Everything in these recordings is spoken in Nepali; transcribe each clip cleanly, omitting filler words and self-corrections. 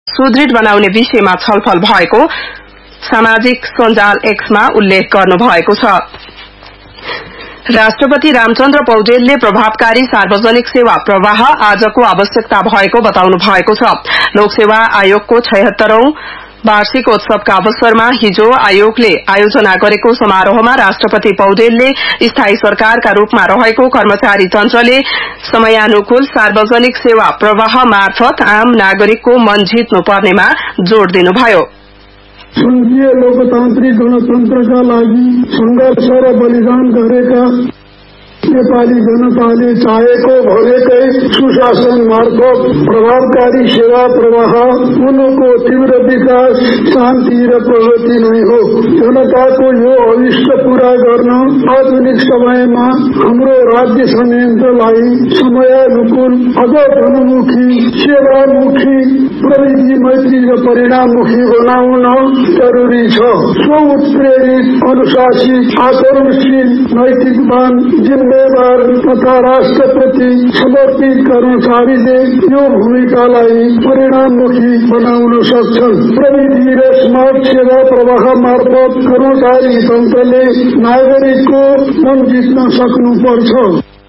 सुदृढ बनाउने विषयमा छलफल भएको सामाजिक सञ्जाल एक्समा उल्लेख गर्नुभएको छ। राष्ट्रपति रामचन्द्र पौडेलले प्रभावकारी सार्वजनिक सेवा प्रवाह आजको आवश्यकता भएको बताउनु भएको छ। लोकसेवा आयोगको 76औं वार्षिकोत्सवका अवसरमा हिजो आयोगले आयोजना गरेको समारोहमा राष्ट्रपति पौडेलले स्थायी सरकारका रूपमा रहेको कर्मचारी तन्त्रले समयानुकूल सार्वजनिक सेवा प्रवाह मार्फत आम नागरिकको मन जित्नु पर्नेमा जोड़ दिनुभयो। संघीय लोकतान्त्रिक गणतन्त्रका लागि संघर्ष र बलिदान गरेका नेपाली जनताले चाहेको भनेकै सुशासन मार्फत प्रभावकारी सेवा प्रवाह उनको तीव्र विकास, शान्ति र प्रगति नै हो। जनताको यो अभिष्ट पूरा गर्न आधुनिक समयमा हाम्रो राज्य संयन्त्रलाई समयानुकूल, अझ जनमुखी, सेवामुखी, प्रविधि मैत्री र परिणाममुखी बनाउन जरुरी छ। स्वउत्प्रेरित, अनुशासित, आचरणशील, नैतिकवान, जिम्मेवार तथा राष्ट्रप्रति समर्पित कर्मचारीले यो भूमिकालाई परिणाममुखी बनाउन सक्छन्। प्रविधि र स्मार्ट सेवा प्रवाह मार्फत कर्मचारी तन्त्रले नागरिकको मन जित्न सक्नुपर्छ।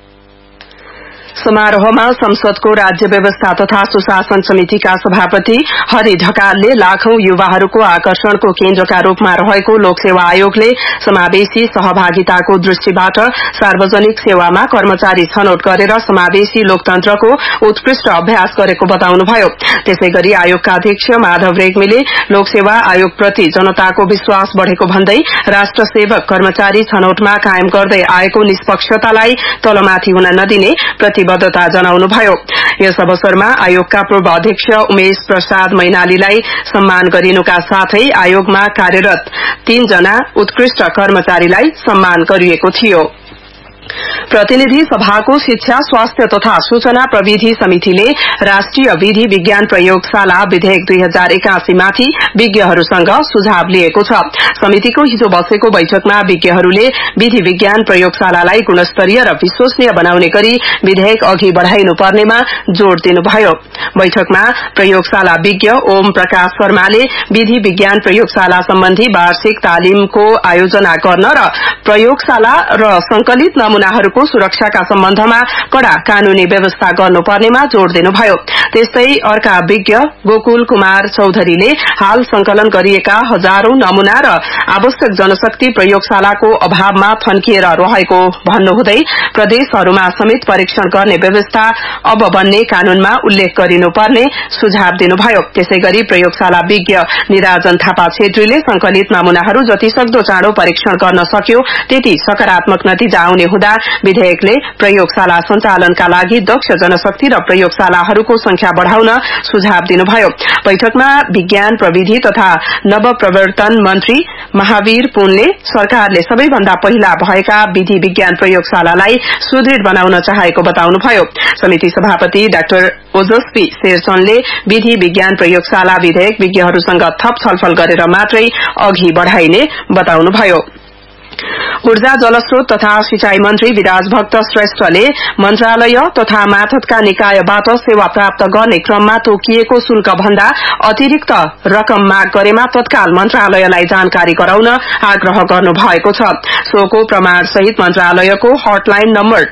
समारोहमा संसदको राज्य व्यवस्था तथा सुशासन समितिका सभापति हरि ढकालले लाखौं युवाहरूको आकर्षणको केन्द्रका रूपमा रहेको लोकसेवा आयोगले समावेशी सहभागिताको दृष्टिबाट सार्वजनिक सेवामा कर्मचारी छनौट गरेर समावेशी लोकतन्त्रको उत्कृष्ट अभ्यास गरेको बताउनुभयो। त्यसैगरी आयोगका अध्यक्ष माधव रेग्मीले लोकसेवा आयोगप्रति जनताको विश्वास बढ़ेको भन्दै राष्ट्र सेवक कर्मचारी छनौटमा कायम गर्दै आएको निष्पक्षतालाई तलमाथि हुन नदिने प्रतिबद्धता जनाउनुभयो। यस अवसरमा आयोगका पूर्व अध्यक्ष उमेश प्रसाद मैनालीलाई सम्मान गरिनुका साथै आयोगमा कार्यरत 3 जना उत्कृष्ट कर्मचारीलाई सम्मान गरिएको थियो। प्रतिनिधि सभाको शिक्षा, स्वास्थ्य तथा सूचना प्रविधि समितिले राष्ट्रिय विधि विज्ञान प्रयोगशाला विधेयक 2081 माथि विज्ञहरूसँग सुझाव लिएको छ। समितिको हिजो बसेको बैठकमा विज्ञहरूले विधि विज्ञान प्रयोगशालालाई गुणस्तरीय र विश्वसनीय बनाउने गरी विधेयक अघि बढ़ाइनु पर्नेमा जोड़ दिनुभयो। बैठकमा प्रयोगशाला विज्ञ ओम प्रकाश शर्माले विधि विज्ञान प्रयोगशाला सम्बन्धी वार्षिक तालिमको आयोजना गर्न र प्रयोगशाला र संकलित नमूनाहरूको सुरक्षाका सम्बन्धमा कड़ा कानूनी व्यवस्था गर्नुपर्नेमा जोड़ दिनुभयो। त्यस्तै अर्का विज्ञ गोकुल कुमार चौधरीले हाल संकलन गरिएका हजारौं नमूना र आवश्यक जनशक्ति प्रयोगशालाको अभावमा थन्किएर रहेको भन्नुहुँदै प्रदेशहरूमा समेत परीक्षण गर्ने व्यवस्था अब बन्ने कानूनमा उल्लेख गरिनुपर्ने सुझाव दिनुभयो। त्यसैगरी प्रयोगशाला विज्ञ निराजन थापा छेत्रीले संकलित नमूनाहरू जतिसक्दो चाँडो परीक्षण गर्न सक्यो त्यति सकारात्मक नतिजा आउने हुँदा विधेयकले प्रयोगशाला सञ्चालनका लागि दक्ष जनशक्ति र प्रयोगशालाहरूको संख्या बढ़ाउन सुझाव दिनुभयो। बैठकमा विज्ञान प्रविधि तथा नवप्रवर्तन मन्त्री महावीर पुनले सरकारले सबैभन्दा पहिला भएका विधि विज्ञान प्रयोगशालालाई सुदृढ बनाउन चाहेको बताउनुभयो। समिति सभापति डाक्टर ओजस्वी शेरचनले विधि विज्ञान प्रयोगशाला विधेयक विज्ञहरूसँग थप छलफल गरेर मात्रै अघि बढ़ाइने बताउनुभयो। ऊर्जा जलस्रोत तथा सिंचाई मन्त्री विराज भक्त श्रेष्ठले मन्त्रालय तथा मातहतका निकायबाट सेवा प्राप्त गर्ने क्रममा तोकिएको शुल्क भन्दा अतिरिक्त रकम माग गरेमा तत्काल मन्त्रालयलाई जानकारी गराउन आग्रह गर्नुभएको छ। सोको प्रमाण सहित मन्त्रालयको हटलाइन नम्बर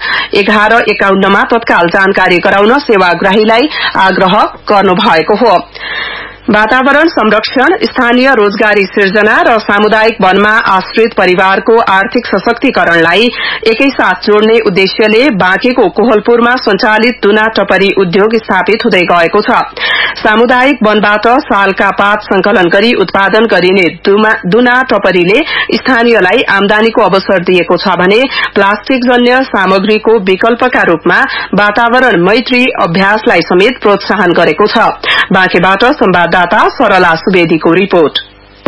1151 मा तत्काल जानकारी गराउन सेवाग्राहीलाई आग्रह गर्नुभएको हो। वातावरण संरक्षण, स्थानीय रोजगारी सिर्जना र सामुदायिक वनमा आश्रित परिवारको आर्थिक सशक्तिकरणलाई एकैसाथ जोड्ने उद्देश्यले बाँकेको कोहलपुरमा सञ्चालित दुना टपरी उद्योग स्थापित हुँदै गएको छ। सामुदायिक वनबाट सालका पात संकलन गरी उत्पादन गरिने दुना टपरीले स्थानीयलाई आमदानीको अवसर दिएको छ भने प्लास्टिक जन्य सामग्रीको विकल्पका रूपमा वातावरण मैत्री अभ्यासलाई समेत प्रोत्साहन गरेको छ। बाँकेबाट संवाददाता सरला सुवेदीको रिपोर्ट।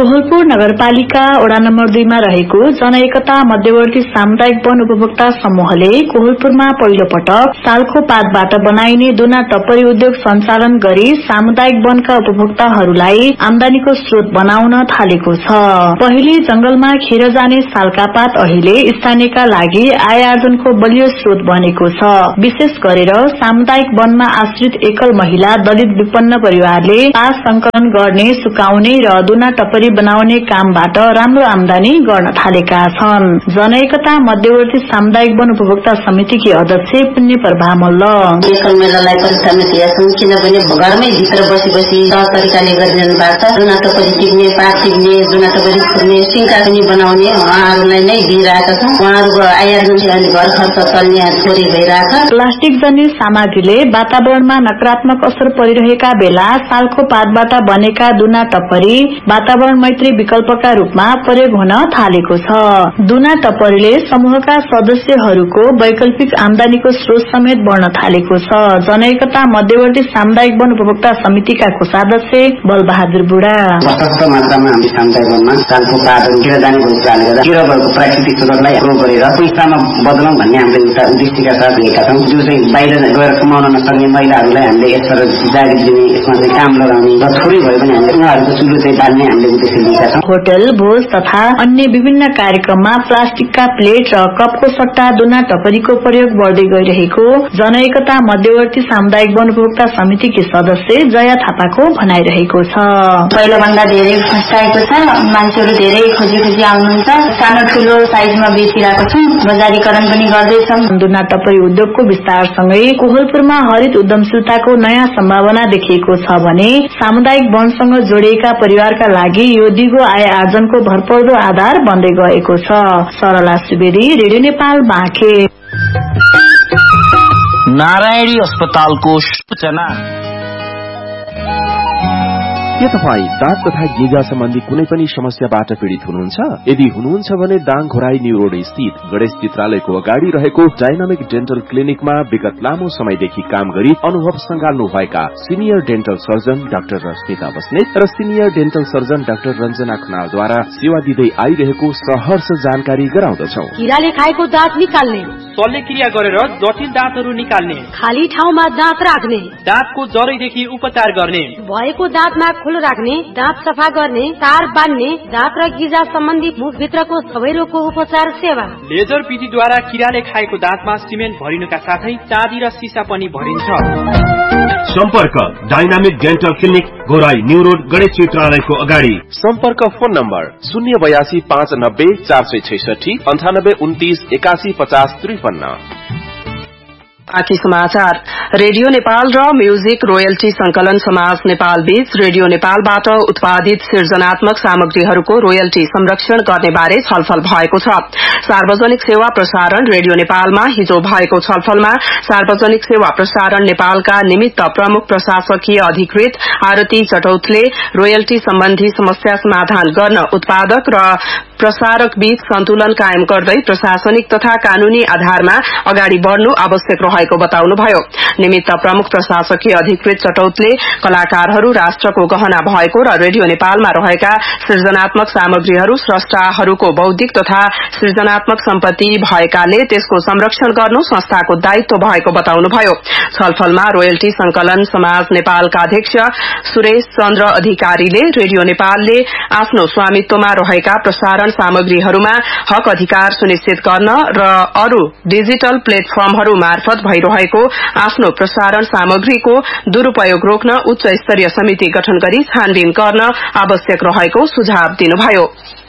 कोहलपुर नगरपालिका वडा नम्बर 2 मा रहेको जनएकता मध्यवर्ती सामुदायिक वन उपभोक्ता समूहले कोहलपुरमा पहिलो पटक सालको पातबाट बनाइने दुना टप्परी उद्योग सञ्चालन गरी सामुदायिक वनका उपभोक्ताहरूलाई आमदानीको स्रोत बनाउन थालेको छ। पहिले जंगलमा खेर जाने सालका पात अहिले स्थानीयका लागि आय आर्जनको बलियो स्रोत बनेको छ। विशेष गरेर सामुदायिक वनमा आश्रित एकल महिला दलित विपन्न परिवारले पात संकलन गर्ने, सुकाउने र दुना टप्परी बनाउने कामबाट राम्रो आमदानी गर्न थालेका छन्। जनएकता मध्यवर्ती सामुदायिक वन उपभोक्ता समितिकी अध्यक्ष पुण्य प्रभा मल्ल यसको मेलालाई पनि समिति छौं किनभने घरमै भित्र बसी सहज तरिकाले गरिरहनु भएको छ। दुना टप्परी टिप्ने, पात टिप्ने, दुना टप्परी फुर्ने, सिंका पनि बनाउने उहाँहरूलाई नै दिइरहेका छौं। उहाँहरूको आय आर्जन घर खर्च चल्ने थोरै भइरहेछ। प्लास्टिक जन्य सामग्रीले वातावरणमा नकारात्मक असर परिरहेका बेला सालको पातबाट बनेका दुना टप्परी वातावरण मैत्री विकल्पका रूपमा प्रयोग हुन थालेको छ। दुना टप्परीले समूहका सदस्यहरूको वैकल्पिक आमदानीको स्रोत समेत बढ्न थालेको छ। जनएकता मध्यवर्ती सामुदायिक वन उपभोक्ता समितिका कोषाध्यक्ष बलबहादुर बुढा पर्याप्त मात्रामा हामी सामुदायिक वनमा सालको पातहरू खेर जाने भएको कारणले गर्दा खेरहरूको प्राकृतिक स्रोतलाई प्रयोग गरेर पैसामा बदलौं भन्ने हाम्रो एउटा उद्देश्यका साथ लिएका छौं। जो चाहिँ बाहिर गएर कमाउन नसक्ने महिलाहरूलाई हामीले यसबाट जागिर दिने, यसमा चाहिँ काम लगाउने र थोरै भए पनि हामीले उहाँहरूको चुलो चाहिँ बाल्ने हामीले उद्देश्य लिएका छौं। होटल, भोज तथा अन्य विभिन्न कार्यक्रममा प्लास्टिकका प्लेट र कपको सट्टा दुना टप्परीको प्रयोग बढ्दै गइरहेको जनएकता मध्यवर्ती सामुदायिक वन उपभोक्ता समितिकी सदस्य जया थापाको भनाइरहेको छ। पहिलो भन्दा धेरै फस्टाएको छ। मान्छेहरू धेरै खोजी आउनुहुन्छ। सानो ठूलो साइजमा बेचिरहेको छौं। बजारीकरण पनि गर्दैछौं। दुना टप्परी उद्योगको विस्तारसँगै कोहलपुरमा हरित उद्यमशीलताको नयाँ सम्भावना देखिएको छ भने सामुदायिक वनसँग जोडिएका परिवारका लागि यो दिगो आय आर्जनको भरपर्दो आधार बन्दै गएको छ। सरला सुवेदी, रेडियो नेपाल, बाँके। नारायणी अस्पतालको सूचना। के तपाईँ दाँत तथा गेगा सम्बन्धी कुनै पनि समस्याबाट पीड़ित हुनुहुन्छ? यदि हुनुहुन्छ भने दाङ घोराई न्यू रोड स्थित गणेश चित्रालयको अगाडि रहेको डायनामिक डेन्टल क्लिनिकमा विगत लामो समयदेखि काम गरी अनुभव संगाल्नु भएका senior dental surgeon doctor Rashmita Basnet र senior dental surgeon doctor Ranjana खनालद्वारा सेवा दिँदै आइरहेको सहर्ष जानकारी गराउँदछौ। किराले खाएको दाँत निकाल्ने, शल्यक्रिया गरेर जटिल दाँतहरू निकाल्ने, खाली ठाउँमा दाँत राख्ने, दाँतको जरैदेखि उपचार गर्ने, भएको दाँतमा खोल राख्ने, दाँत सफा गर्ने, तार बान्ने, दाँत र गिजा सम्बन्धी मुखभित्रको सबै रोगको उपचार सेवा। लेजर विधिद्वारा किराले खाएको दाँतमा सिमेन्ट भरिनुका साथै चाँदी र सिसा पनि भरिन्छ। सम्पर्क dynamic dental clinic Ghorahi new road Ganesh चित्रालयको अगाडि। सम्पर्क फोन नम्बर 082 590 466 98 29 81 50 53। बाँकी समाचार। रेडियो नेपाल र म्युजिक रोयल्टी संकलन समाज नेपाल बीच रेडियो नेपालबाट उत्पादित सृजनात्मक सामग्रीहरूको रोयल्टी संरक्षण गर्ने बारे छलफल भएको छ। सार्वजनिक सेवा प्रसारण रेडियो नेपालमा हिजो भएको छलफलमा सार्वजनिक सेवा प्रसारण नेपालका निमित्त प्रमुख प्रशासकीय अधिकृत आरती चटौतले रोयल्टी सम्बन्धी समस्या समाधान गर्न उत्पादक र प्रसारक बीच सन्तुलन कायम गर्दै प्रशासनिक तथा कानूनी आधारमा अगाडि बढ़नु आवश्यक रहेको बताउनुभयो। निमित्त प्रमुख प्रशासकीय अधिकृत चटौतले कलाकारहरू राष्ट्रको गहना भएको र रेडियो नेपालमा रहेका सृजनात्मक सामग्रीहरू स्रष्टाहरूको बौद्धिक तथा सृजनात्मक सम्पत्ति भएकाले त्यसको संरक्षण गर्नु संस्थाको दायित्व भएको बताउनुभयो। छलफलमा रोयल्टी संकलन समाज नेपालका अध्यक्ष सुरेश चन्द्र अधिकारीले रेडियो नेपालले आफ्नो स्वामित्वमा रहेका प्रसारण सामग्रीहरूमा हक अधिकार सुनिश्चित गर्न र अरू डिजिटल प्लेटफर्महरू मार्फत भइरहेको आफ्नो प्रसारण सामग्रीको दुरूपयोग रोक्न उच्च स्तरीय समिति गठन गरी छानबिन गर्न आवश्यक रहेको सुझाव दिनुभयो।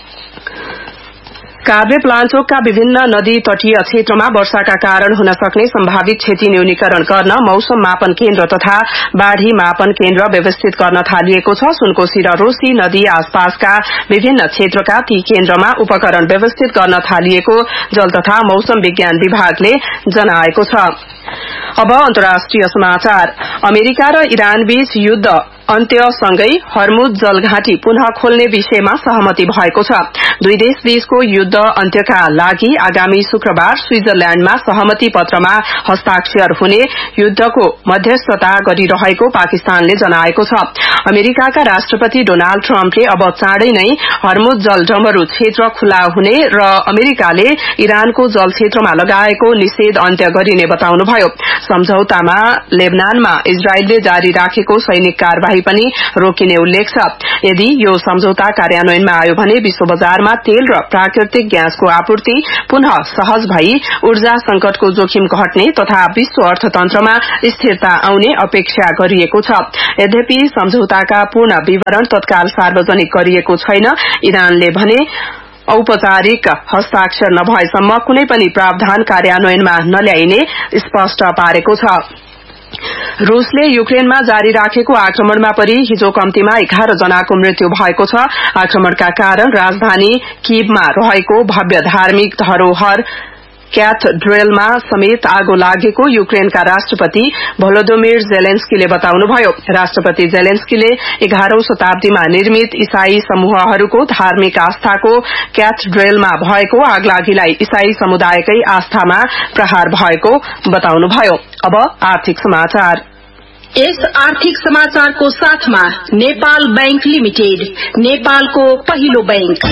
काभ्रे प्लान्चोकका विभिन्न नदी तटीय क्षेत्रमा वर्षाका कारण हुन सक्ने सम्भावित क्षति न्यूनीकरण गर्न मौसम मापन केन्द्र तथा बाढ़ी मापन केन्द्र व्यवस्थित गर्न थालिएको छ। सुनकोशी र रोसी नदी आसपासका विभिन्न क्षेत्रका ती केन्द्रमा उपकरण व्यवस्थित गर्न थालिएको जल तथा मौसम विज्ञान विभागले जनाएको छ। अब अन्तर्राष्ट्रिय समाचार। अमेरिका र इरान बीच युद्ध अन्त्यसँगै हर्मुज जलघाटी पुनः खोल्ने विषयमा सहमति भएको छ। दुई देशबीचको युद्ध अन्त्यका लागि आगामी शुक्रबार स्विजरल्याण्डमा सहमति पत्रमा हस्ताक्षर हुने युद्धको मध्यस्थता गरिरहेको पाकिस्तानले जनाएको छ। अमेरिकाका राष्ट्रपति डोनाल्ड ट्रम्पले अब चाँडै नै हर्मुज जल डमरू क्षेत्र खुला हुने र अमेरिकाले इरानको जल क्षेत्रमा लगाएको निषेध अन्त्य गरिने बताउनुभयो। सम्झौतामा लेबनानमा इजरायलले जारी राखेको सैनिक कार्यवाही पनि रोकिने उल्लेख छ। यदि यो सम्झौता कार्यान्वयनमा आयो भने विश्व बजारमा तेल र प्राकृतिक ग्यासको आपूर्ति पुनः सहज भई ऊर्जा संकटको जोखिम घट्ने तथा विश्व अर्थतन्त्रमा स्थिरता आउने अपेक्षा गरिएको छ। यद्यपि सम्झौताका पूर्ण विवरण तत्काल सार्वजनिक गरिएको छैन। इरानले भने औपचारिक हस्ताक्षर नभएसम्म कुनै पनि प्रावधान कार्यान्वयनमा नल्याइने स्पष्ट पारेको छ। रूसले युक्रेनमा जारी राखेको आक्रमणमा परि हिजो कम्तीमा 11 जनाको मृत्यु भएको छ। आक्रमणका कारण राजधानी कीवमा रहेको भव्य धार्मिक धरोहर क्याथड्रेलमा समेत आगो लागेको युक्रेनका राष्ट्रपति भोलोदिमिर जेलेन्स्कीले बताउनुभयो। राष्ट्रपति जेलेन्स्कीले 11औं शताब्दीमा निर्मित ईसाई समूहहरूको धार्मिक आस्थाको क्याथड्रेलमा भएको आगलागीलाई ईसाई समुदायकै आस्थामा प्रहार भएको बताउनुभयो। अब आर्थिक समाचार। यस आर्थिक समाचारको साथमा नेपाल बैंक लिमिटेड, नेपालको पहिलो बैंक।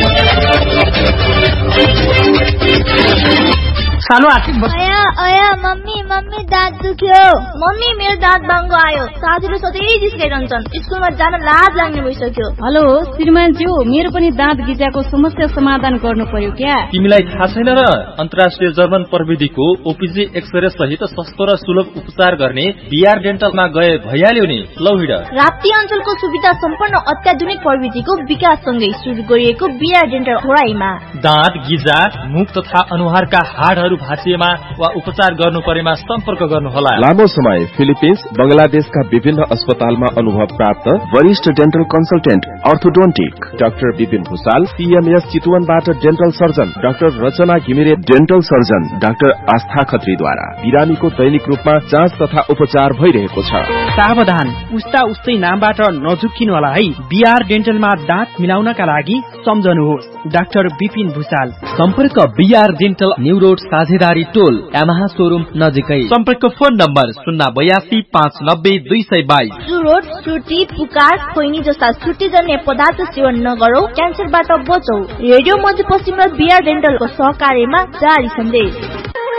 सानो आर्थिक अया मम्मी दाँत दुख्यो। मम्मी मेरो दाँत बाङ्गो आयो। साथीले सधैँ जिस्काइरहन्छन्। स्कुलमा जान लाज लाग्ने भइसक्यो। हेलो श्रीमानज्यू, मेरो पनि दाँत गिजाको समस्या समाधान गर्नु पर्यो क्या? तिमीलाई थाहा छैन र? अन्तर्राष्ट्रिय जर्मन प्रविधिको ओपीजी एक्सरे सहित सस्तो र सुलभ उपचार गर्ने बीआर डेन्टलमा गए भइहाल्यो नि। लौ हिँड। राप्ती अञ्चलको सुविधा सम्पन्न अत्याधुनिक प्रविधिको विकाससँगै सुरु गरिएको बीआर डेन्टल खोराईमा दाँत गिजा, मुख तथा अनुहारका हाडहरू भाँचिएमा वा उपचार गर्नु परेमा सम्पर्क गर्नुहोला। लामो समय फिलिपिन्स, बंगलादेशका विभिन्न अस्पतालमा अनुभव प्राप्त वरिष्ठ dental consultant orthodontic doctor Vipin Bhusal, CMS चितवनबाट dental surgeon doctor रचना घिमिरे, डेन्टल सर्जन डाक्टर आस्था खत्रीद्वारा बिरामीको दैनिक रूपमा जाँच तथा उपचार भइरहेको छ। सावधान, उस्ता उस्तै नामबाट नझुक्किनु होला है। बीआर डेन्टलमा दाँत मिलाउनका लागि सम्झनुहोस् डाक्टर विपिन भूषाल। सम्पर्क बीआर डेन्टल न्यू रोड साझेदारी टोल यामाहा शोरूम नजिकै। सम्पर्क फोन नम्बर 082 590 222। सुरोट, सुर्ती, पुकार, खोइनी जस्ता सुर्तीजन्य पदार्थ सेवन नगरौ, क्यान्सरबाट बचौ। रेडियो मध्यपश्चिम र बीआर डेन्टलको सहकार्यमा जारी सन्देश।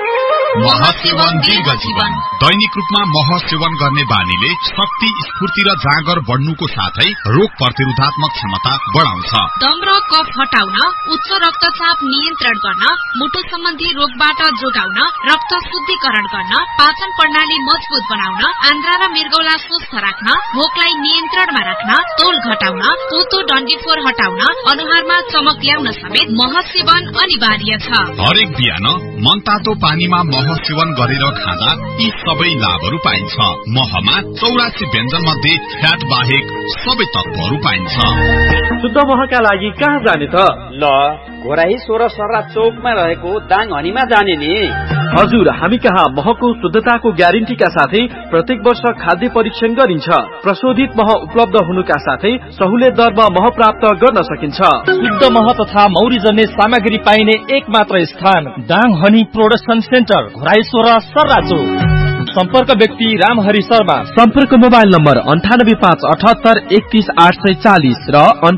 मह सेवन दीर्घ जीवन। दैनिक रूपमा मह सेवन गर्ने बानीले शक्ति, स्फूर्ति र जाँगर बढ्नुको साथै रोग प्रतिरोधात्मक क्षमता बढाउँछ। दम र कफ हटाउन, उच्च रक्तचाप नियन्त्रण गर्न, मुटु सम्बन्धी रोगबाट जोगाउन, रक्त शुद्धिकरण गर्न, पाचन प्रणाली मजबुत बनाउन, आन्द्रा र मृगौला स्वस्थ राख्न, भोकलाई नियन्त्रणमा राख्न, तौल घटाउन, पोतो डन्डीफोर हटाउन, अनुहारमा चमक ल्याउन समेत मह सेवन अनिवार्य छ। हरेक बिहान मनतातो पानीमा मह सेवन गरेर खाँदा यी सबै लाभहरू पाइन्छ। महमा 84 व्यञ्जन मध्ये फ्याट बाहेक सबै तत्वहरू पाइन्छ। शुद्ध महका लागि कहाँ जाने त? ल, घोराही 16 सर्रा चौकमा रहेको दाङ हनीमा जाने नि। हजुर, हामी कहाँ महको शुद्धताको ग्यारेन्टीका साथै प्रत्येक वर्ष खाद्य परीक्षण गरिन्छ। प्रशोधित मह उपलब्ध हुनुका साथै सहुलियत दरमा मह प्राप्त गर्न सकिन्छ। शुद्ध मह तथा मौरीजन्य सामग्री पाइने एक मात्र स्थान Dang honey production centre, Ghorahi 16 सर्रा चौक। सम्पर्क व्यक्ति रामहरि शर्मा। सम्पर्क मोबाइल नम्बर 98578 31840 र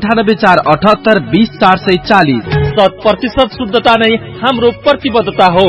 98478 20440। 100% शुद्धता नै हाम्रो प्रतिबद्धता हो।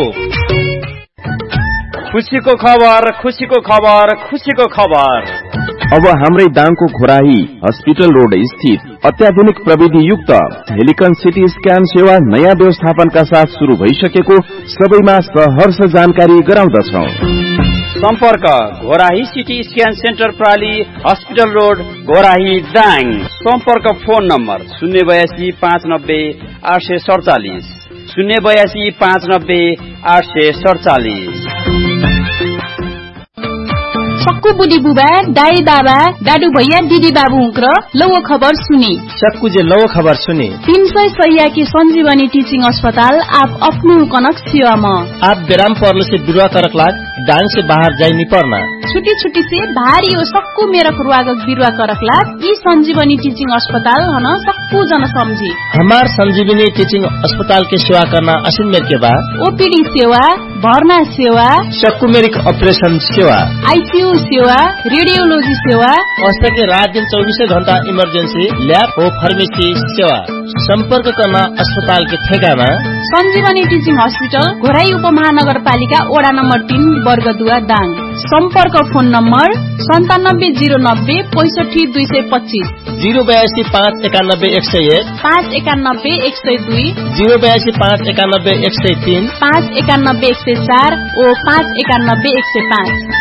खुसीको खबर, खुसीको खबर, खुसीको खबर। अब हाम्रै दाङको घोराही हस्पिटल रोड स्थित अत्याधुनिक प्रविधि युक्त हेलिकन सिटी स्क्यान सेवा नयाँ व्यवस्थापनका साथ शुरू भइसकेको सबैमा सहर्ष जानकारी गराउँदछौं। सम्पर्क Ghorahi CT scan centre प्राली, hospital road, Ghorahi, Dang. सम्पर्क फोन नम्बर 082 590 847 082 590 847। सक्कु बुढी बुबा, दाई बाबा, दादु भैया, दिदी बाबु हुँक्र लौ खबर सुने। सक्कु जे लौ खबर सुने। 300 सैया की संजीवनी टीचिंग अस्पताल आप अपनु कनक सेवामा। आप बेराम पर्लो से बिरुवा करक लाग डांग से बाहर जाई नि पर्ना। छुट्टी से भारी हो सक्कु मेरक रुवागक बिरुवा करक लाग ई संजीवनी टीचिंग अस्पताल हन सक्कु जन समझी। हमार संजीवनी टीचिंग अस्पताल के सेवा करना असिन मेर के बाद ओपीडी सेवा, भर्ना सेवा, सक्कु मेरिक ऑपरेशन सेवा, आईसीयू सेवा, रेडियोलॉजी सेवा, औषध के रात दिन 24 घंटा इमरजेंसी लैब और फार्मेसी सेवा। संपर्क करना अस्पताल के ठेगाना संजीवनी टीचिंग हॉस्पिटल घोराई उपमहानगरपालिका वडा नम्बर 3 बर्गदुवा दाङ। संपर्क फोन नम्बर 9709 65225, 082 591 101, 591 102, 082 591 103, 591 104 और 591 105।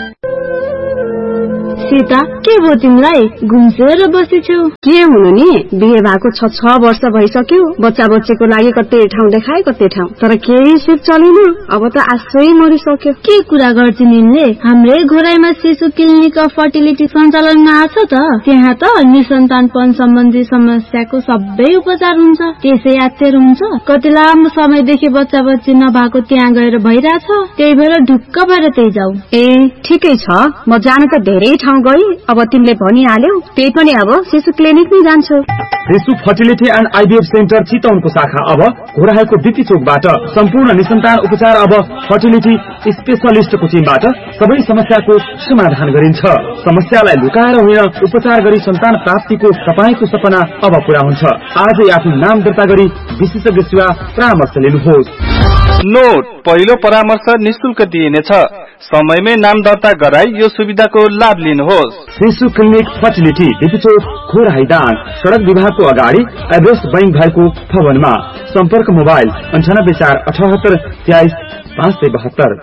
सीता के भयो तिमीलाई? घुम्सेर बसेछौ। के हुनु नि, बिहे भएको 6 वर्ष भइसक्यो। बच्चा बच्चीको लागि कतै ठाउँ देखाए कतै ठाउँ, तर केही सिप चलेन। अब त आशै मरिसक्यो। के कुरा गर्छिन् यिनले? हाम्रै घोराईमा शिशु क्लिनिक अफ फर्टिलिटी सञ्चालनमा आछ त। त्यहाँ त निसन्तानपन सम्बन्धी समस्याको सबै उपचार हुन्छ। त्यसै यात्रेर हुन्छ। कति लामो समयदेखि बच्चा बच्ची नभएको त्यहाँ गएर भइराछ। त्यही भएर ढुक्क भएर त्यही जाऊ। ए ठिकै छ, म जान त धेरै ठाउँ गई। अब तिमीले भनिहाल्यौ, त्यही पनि अब शिशु क्लिनिक नै जान्छु। शिशु फर्टिलिटी एन्ड आइभीएफ सेन्टर चितवनको शाखा अब घोराईको दिप्ती चोकबाट सम्पूर्ण निसन्तान उपचार अब फर्टिलिटी स्पेशलिस्टको टिमबाट सबै समस्याको समाधान गरिन्छ। समस्यालाई लुकाएर होइन, उपचार गरी सन्तान प्राप्तिको तपाईको सपना अब पूरा हुन्छ। आजै आफ्नो नाम दर्ता गरी विशेषज्ञ सेवा परामर्श लिनुहोस्। नोट, पहिलो परामर्श निशुल्क दिइनेछ। समयमै नाम दर्ता गराई यो सुविधाको लाभ लिनुहोस्। शिशु क्लिनिक फर्टिलिटी दिप्ती चोक घोराई दाङ, सड़क विभागको अगाडि एभरेस्ट बैंक भएको भवनमा। सम्पर्क मोबाइल 98 478 23 572।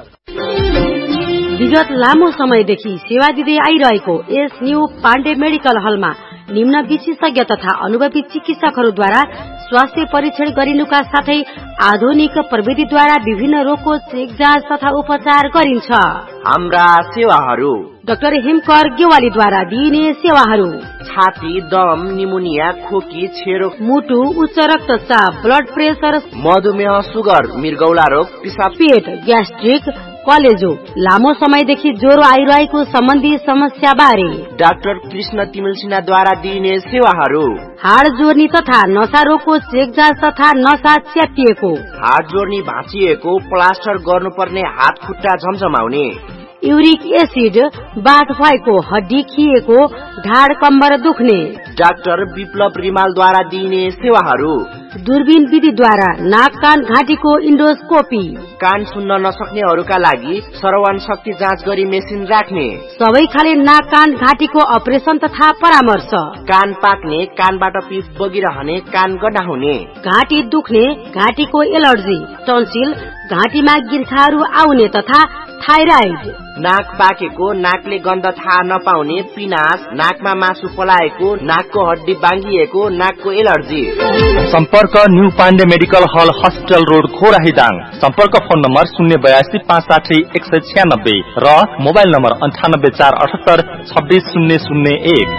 विगत लामो समयदेखि सेवा दिँदै आइरहेको एस न्यू पाण्डे मेडिकल हलमा निम्न विशेषज्ञ तथा अनुभवी चिकित्सकहरूद्वारा स्वास्थ्य परीक्षण गरिनुका साथै आधुनिक प्रविधिद्वारा विभिन्न रोगको चेक जाँच तथा उपचार गरिन्छ। हाम्रा सेवाहरू: डाक्टर हेमकर गेवालीद्वारा दिइने सेवाहरू: छाती, दम, निमोनिया, खोकी, छेरो, मुटु, उच्च रक्तचाप, ब्लड प्रेसर, मधुमेह, सुगर, मृगौला रोग, पिसाब, पेट, ग्यास्ट्रिक, कलेजो, लामो समयदेखि ज्वरो आइरहेको सम्बन्धी समस्या बारे डाक्टर कृष्ण तिमिल सिन्हाद्वारा दिइने सेवाहरू: हाड जोड्नी तथा नसा रोगको चेक जाँच तथा नसा च्यातिएको, हाड जोड्नी भाँचिएको, प्लास्टर गर्नुपर्ने हात खुट्टा झमझमाउने, युरिक एसिड, बाथ भएको, हड्डी खिएको, ढाड कम्बर दुख्ने, डाक्टर विप्लव रिमालद्वारा दिइने सेवाहरू: दूरबीन विधिद्वारा नाक कान घाँटीको इन्डोस्कोपी, कान सुन्न नसक्नेहरूका लागि श्रवण शक्ति जाँच गरी मेसिन राख्ने, सबै खाले नाक कान घाँटीको अपरेसन तथा परामर्श, कान पाक्ने, कानबाट पिप बगिरहने, कान गड्डा हुने, घाँटी दुख्ने, घाँटीको एलर्जी, टन्सिल, घाँटीमा गिर्खाहरू आउने तथा थाइराइड, नाक पाकेको, नाकले गन्ध थाहा नपाउने, पिनास, नाकमा मासु पलाएको, नाकको हड्डी बाङ्गिएको, नाकको एलर्जी। सम्पर्क न्यू पाण्डे मेडिकल हल, हस्पिटल रोड, घोराई दाङ। सम्पर्क फोन नम्बर 082 560 196 र मोबाइल नम्बर 98 478 26 001।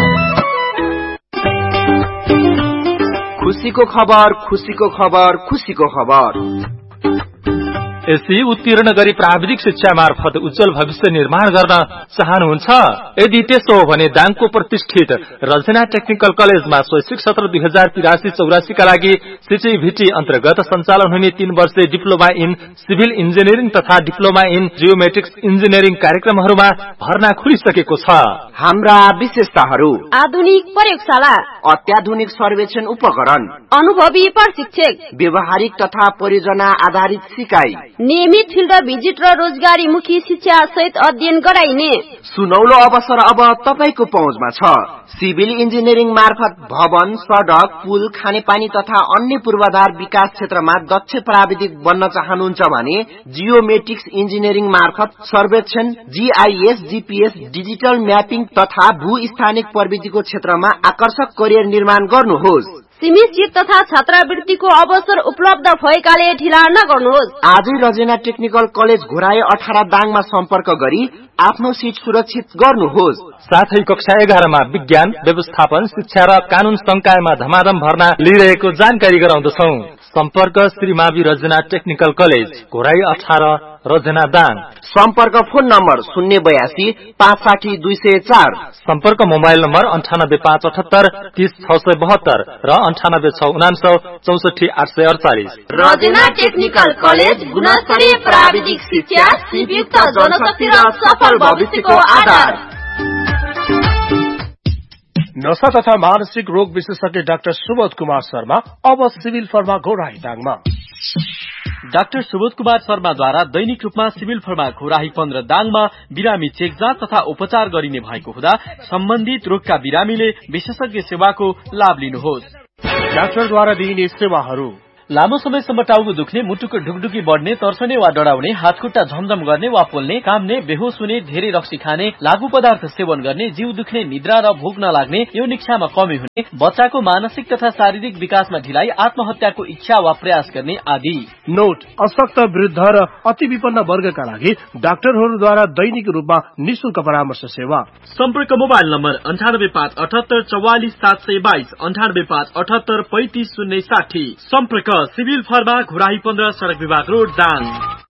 खुसीको खबर, खुसीको खबर, खुसीको खबर। एसई उत्तीर्ण गरी प्राविधिक शिक्षा मार्फत उज्जवल भविष्य निर्माण गर्न चाहनुहुन्छ? यदि त्यसो हो भने दाङको प्रतिष्ठित रचना टेक्निकल कलेजमा शैक्षिक सत्र 2083-84 का लागि सिटिभिटी अन्तर्गत सञ्चालन हुने 3 वर्षे डिप्लोमा इन सिभिल इन्जिनियरिङ तथा डिप्लोमा इन जियोमेट्रिक्स इन्जिनियरिङ कार्यक्रमहरूमा भर्ना खुलिसकेको छ। हाम्रा विशेषताहरू: आधुनिक प्रयोगशाला, अत्याधुनिक सर्वेक्षण उपकरण, अनुभवी प्रशिक्षक, व्यवहारिक तथा परियोजना आधारित सिकाइ, नियमित फिल्ड भिजिट र रोजगारीमुखी शिक्षा सहित अध्ययन गराइने सुनौलो अवसर अब तपाईको पहुँचमा छ। सिभिल इन्जिनियरिङ मार्फत भवन, सडक, पुल, खानेपानी तथा अन्य पूर्वाधार विकास क्षेत्रमा दक्ष प्राविधिक बन्न चाहनुहुन्छ भने जियोमेट्रिक्स इन्जिनियरिङ मार्फत सर्वेक्षण, जीआईएस, जीपीएस, डिजिटल म्यापिङ तथा भू स्थानिक प्रविधिको क्षेत्रमा आकर्षक करियर निर्माण गर्नुहोस्। सीमित सीट तथा छात्रवृत्तिको अवसर उपलब्ध भएकाले ढिला नगर्नुहोस्। आजै रजेना टेक्निकल कलेज घोराई 18 दाङमा सम्पर्क गरी आफ्नो सीट सुरक्षित गर्नुहोस्। साथै कक्षा 11 मा विज्ञान, व्यवस्थापन, शिक्षा र कानून संकायमा धमाधम भर्ना लिइरहेको जानकारी गराउँदछौं। सम्पर्क श्री मावि रजना टेक्निकल कलेज घोराई 18 रजना दाङ। सम्पर्क फोन नम्बर 082 560 204। सम्पर्क मोबाइल नम्बर 98578 30672 र 98699 64 848। रजना टेक्निकल कलेज गुणस्तरीय प्राविधिक शिक्षा, सिपयुक्त जनशक्ति र सफल भविष्यको आधार। नशा तथा मानसिक रोग विशेषज्ञ डाक्टर सुबोध कुमार शर्मा अब civil pharma Ghorahi दाङमा। Doctor Subodh Kumar शर्माद्वारा दैनिक रूपमा सिभिल फर्मा घोराही 15 दाङमा बिरामी चेक जाँच तथा उपचार गरिने भएको हुँदा सम्बन्धित रोगका बिरामीले विशेषज्ञ सेवाको लाभ लिनुहोस्। डाक्टरद्वारा दिइने सेवाहरू: लामो समयसम्म टाउको दुख्ने, मुटुको ढुकढुकी बढ्ने, तर्सने वा डराउने, हातखुट्टा झमझम गर्ने वा पोल्ने, काम्ने, बेहोस हुने, धेरै रक्सी खाने, लागू पदार्थ सेवन गर्ने, जिउ दुख्ने, निद्रा र भोक नलाग्ने, यौन इच्छामा कमी हुने, बच्चाको मानसिक तथा शारीरिक विकासमा ढिलाइ, आत्महत्याको इच्छा वा प्रयास गर्ने आदि। नोट: अशक्त, वृद्ध र अति विपन्न वर्गका लागि डाक्टरहरूद्वारा दैनिक रूपमा निशुल्क परामर्श सेवा। सम्पर्क मोबाइल नम्बर 98578 44 722 98578 35 060। सम्पर्क सिभिल फर्मा घोराही 15 सड़क विभाग रोड दाङ।